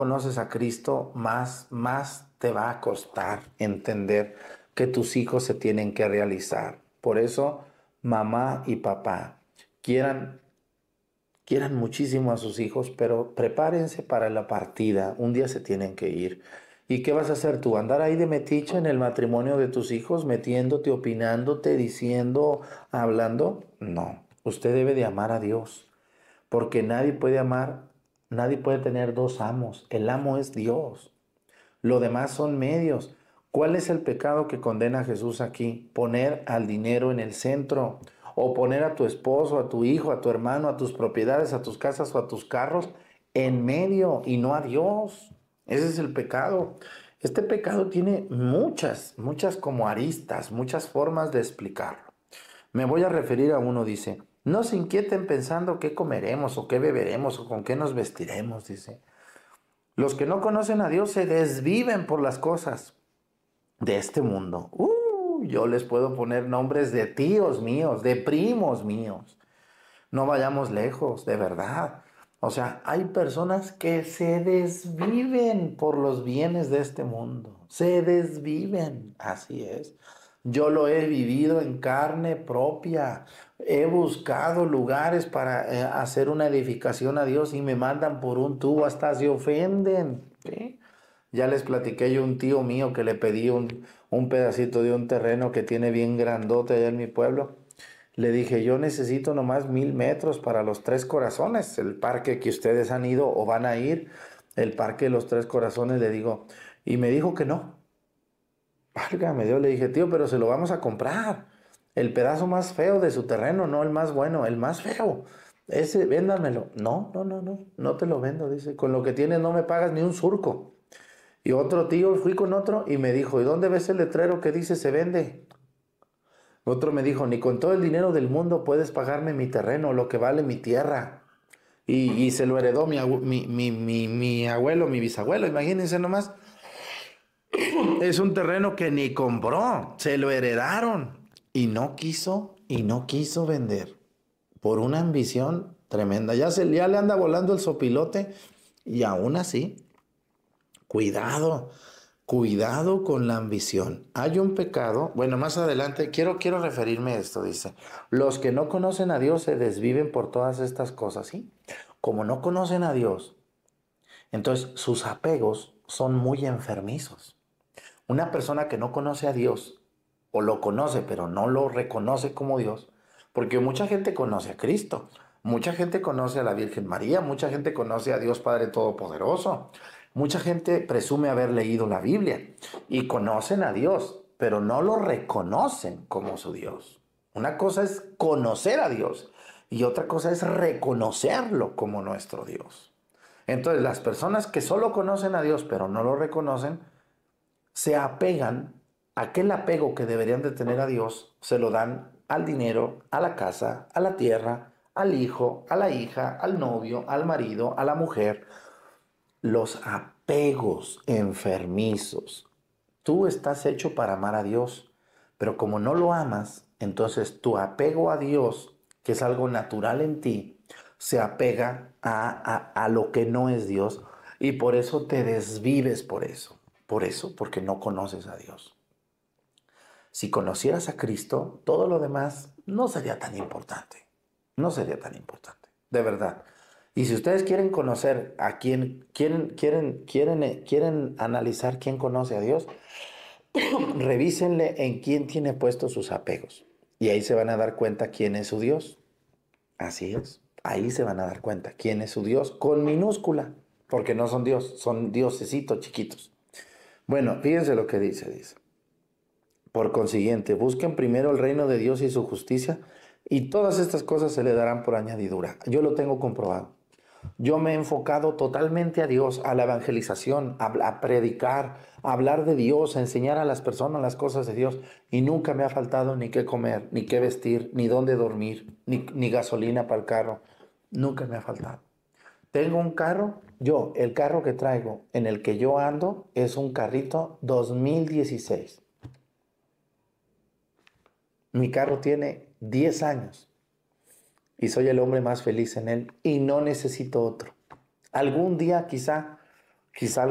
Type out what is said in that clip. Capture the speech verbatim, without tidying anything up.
conoces a Cristo, más, más te va a costar entender que tus hijos se tienen que realizar. Por eso, mamá y papá, quieran, quieran muchísimo a sus hijos, pero prepárense para la partida. Un día se tienen que ir. ¿Y qué vas a hacer tú? ¿Andar ahí de metiche en el matrimonio de tus hijos, metiéndote, opinándote, diciendo, hablando? No, usted debe de amar a Dios. Porque nadie puede amar, nadie puede tener dos amos. El amo es Dios. Lo demás son medios. ¿Cuál es el pecado que condena a Jesús aquí? Poner al dinero en el centro. O poner a tu esposo, a tu hijo, a tu hermano, a tus propiedades, a tus casas o a tus carros en medio y no a Dios. Ese es el pecado. Este pecado tiene muchas, muchas como aristas, muchas formas de explicarlo. Me voy a referir a uno, dice, no se inquieten pensando qué comeremos o qué beberemos o con qué nos vestiremos, dice. Los que no conocen a Dios se desviven por las cosas de este mundo. Uh, yo les puedo poner nombres de tíos míos, de primos míos. No vayamos lejos, de verdad. O sea, hay personas que se desviven por los bienes de este mundo. Se desviven, así es. Yo lo he vivido en carne propia. He buscado lugares para eh, hacer una edificación a Dios y me mandan por un tubo, hasta se ofenden. ¿Sí? Ya les platiqué yo un tío mío que le pedí un, un pedacito de un terreno que tiene bien grandote allá en mi pueblo. Le dije, yo necesito nomás mil metros para los Tres Corazones, el parque que ustedes han ido o van a ir, el parque de los Tres Corazones, le digo. Y me dijo que no. Válgame Dios, le dije, tío, pero se lo vamos a comprar. El pedazo más feo de su terreno, no el más bueno, el más feo. Ese, véndamelo. No, no, no, no, no te lo vendo, dice. Con lo que tienes no me pagas ni un surco. Y otro tío, fui con otro y me dijo, ¿y dónde ves el letrero que dice se vende? Otro me dijo, ni con todo el dinero del mundo puedes pagarme mi terreno, lo que vale mi tierra. Y, y se lo heredó mi, mi, mi, mi, mi abuelo, mi bisabuelo, imagínense nomás. Es un terreno que ni compró, se lo heredaron. Y no quiso, y no quiso vender. Por una ambición tremenda. Ya, se, ya le anda volando el sopilote. Y aún así, cuidado, cuidado con la ambición. Hay un pecado, bueno, más adelante quiero, quiero referirme a esto, dice, los que no conocen a Dios se desviven por todas estas cosas, ¿sí? Como no conocen a Dios, entonces sus apegos son muy enfermizos. Una persona que no conoce a Dios, o lo conoce pero no lo reconoce como Dios, porque mucha gente conoce a Cristo, mucha gente conoce a la Virgen María, mucha gente conoce a Dios Padre Todopoderoso, mucha gente presume haber leído la Biblia y conocen a Dios, pero no lo reconocen como su Dios. Una cosa es conocer a Dios y otra cosa es reconocerlo como nuestro Dios. Entonces, las personas que solo conocen a Dios pero no lo reconocen, se apegan, aquel apego que deberían de tener a Dios, se lo dan al dinero, a la casa, a la tierra, al hijo, a la hija, al novio, al marido, a la mujer. Los apegos enfermizos. Tú estás hecho para amar a Dios, pero como no lo amas, entonces tu apego a Dios, que es algo natural en ti, se apega a, a, a lo que no es Dios y por eso te desvives por eso. Por eso, porque no conoces a Dios. Si conocieras a Cristo, todo lo demás no sería tan importante. No sería tan importante, de verdad. Y si ustedes quieren conocer a quién, quieren, quieren, quieren, quieren analizar quién conoce a Dios, revísenle en quién tiene puestos sus apegos. Y ahí se van a dar cuenta quién es su Dios. Así es. Ahí se van a dar cuenta quién es su Dios con minúscula. Porque no son Dios, son diosesitos chiquitos. Bueno, fíjense lo que dice, dice. Por consiguiente, busquen primero el reino de Dios y su justicia, y todas estas cosas se le darán por añadidura. Yo lo tengo comprobado. Yo me he enfocado totalmente a Dios, a la evangelización, a, a predicar, a hablar de Dios, a enseñar a las personas las cosas de Dios, y nunca me ha faltado ni qué comer, ni qué vestir, ni dónde dormir, ni, ni gasolina para el carro. Nunca me ha faltado. Tengo un carro, yo, el carro que traigo, en el que yo ando, es un carrito dos mil dieciséis. Mi carro tiene diez años y soy el hombre más feliz en él y no necesito otro. Algún día quizá quizá